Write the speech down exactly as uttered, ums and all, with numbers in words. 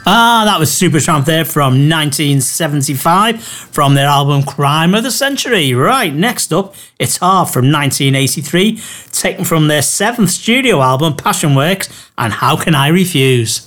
Ah, that was Supertramp there from nineteen seventy-five from their album Crime of the Century. Right, next up, It's Hard from nineteen eighty-three, taken from their seventh studio album Passion Works and How Can I Refuse?